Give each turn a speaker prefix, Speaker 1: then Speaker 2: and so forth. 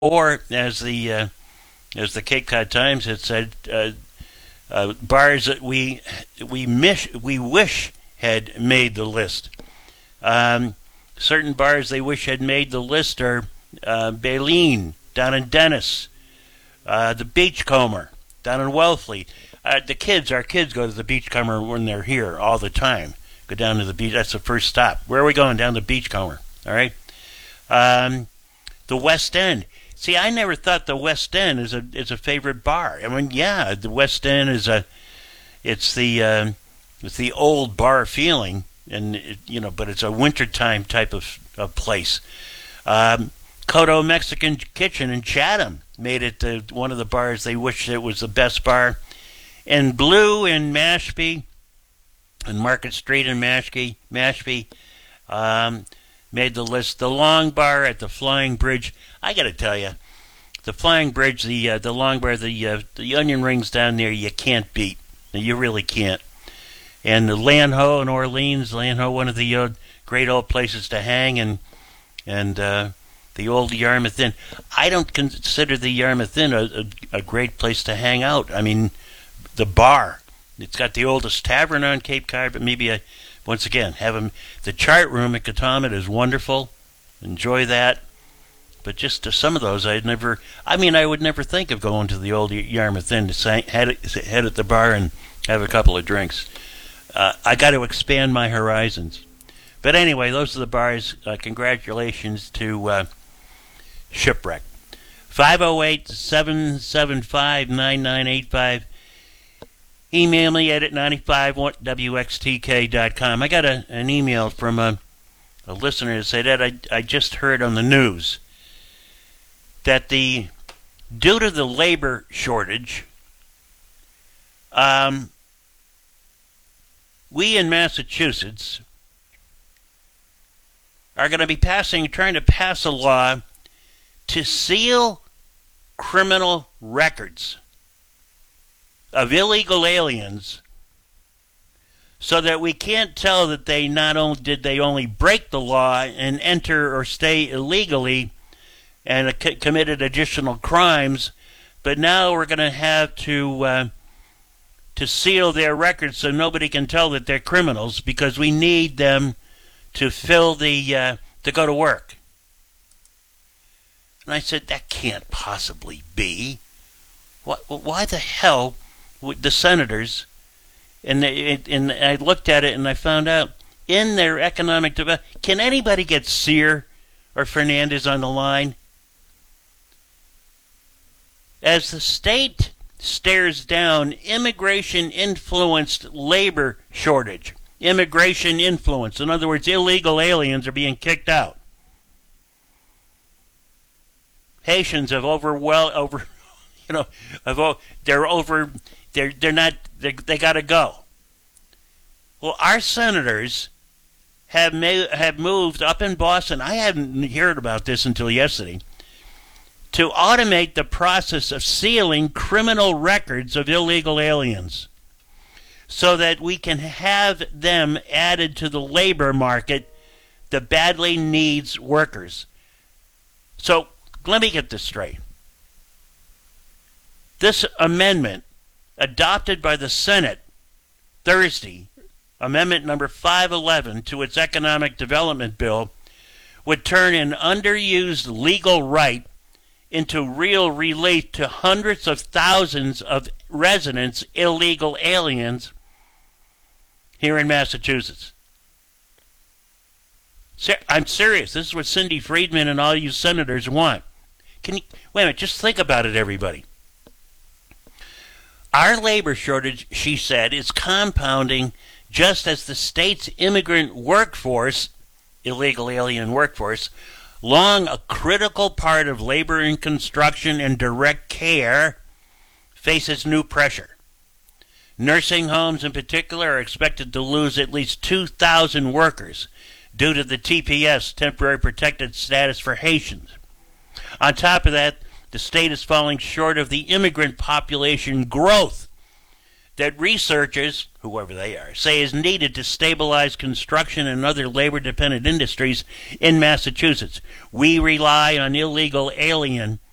Speaker 1: or as the Cape Cod Times had said, bars that we wish had made the list. Certain bars they wish had made the list are Baleen down in Dennis, the Beachcomber down in Wellfleet. Our kids go to the Beachcomber when they're here all the time. Go down to the beach. That's the first stop. Where are we going? Down the Beachcomber. All right. The West End. See, I never thought the West End is a favorite bar. I mean, yeah, the West End it's the old bar feeling, and but it's a wintertime type of place. Kodo Mexican Kitchen in Chatham made it one of the bars they wish it was the best bar. And Blue in Mashpee, and Market Street in Mashpee, made the list. The Long Bar at the Flying Bridge. I got to tell you, the Flying Bridge, the Long Bar, the onion rings down there, you can't beat. You really can't. And the Landho in Orleans, Landho, one of the great old places to hang, and the old Yarmouth Inn. I don't consider the Yarmouth Inn a great place to hang out. I mean, the bar. It's got the oldest tavern on Cape Cod, but maybe once again, the chart room at Katomet is wonderful. Enjoy that. But just to some of those, I would never think of going to the old Yarmouth Inn to head at the bar and have a couple of drinks. I got to expand my horizons. But anyway, those are the bars. Congratulations to Shipwreck. 508-775-9985. Email me at 95wxtk.com. I got an email from a listener that said that I just heard on the news that due to the labor shortage, we in Massachusetts are going to be trying to pass a law to seal criminal records of illegal aliens so that we can't tell that they not only did they only break the law and enter or stay illegally and committed additional crimes, but now we're going to have to seal their records so nobody can tell that they're criminals because we need them to fill to go to work. And I said, that can't possibly be. Why the hell would the senators, and I looked at it and I found out, in their economic development, can anybody get Sear or Fernandez on the line? As the state stares down immigration-influenced labor shortage, immigration influence, in other words, illegal aliens are being kicked out. Haitians have they got to go. Well, our senators have moved up in Boston. I hadn't heard about this until yesterday. To automate the process of sealing criminal records of illegal aliens so that we can have them added to the labor market that badly needs workers. So let me get this straight. This amendment, adopted by the Senate Thursday, Amendment number 511 to its Economic Development Bill, would turn an underused legal right into real relief to hundreds of thousands of residents, illegal aliens, here in Massachusetts. I'm serious. This is what Cindy Friedman and all you senators want. Wait a minute, just think about it, everybody. Our labor shortage, she said, is compounding just as the state's immigrant workforce, illegal alien workforce, long a critical part of labor in construction and direct care, faces new pressure. Nursing homes in particular are expected to lose at least 2,000 workers due to the TPS, temporary protected status for Haitians. On top of that, the state is falling short of the immigrant population growth that researchers, whoever they are, say is needed to stabilize construction and other labor-dependent industries in Massachusetts. We rely on illegal alien